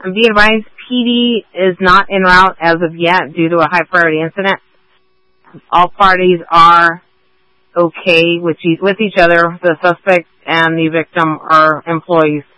And be advised, PD is not en route as of yet due to a high priority incident. All parties are okay with each other. The suspect and the victim are employees.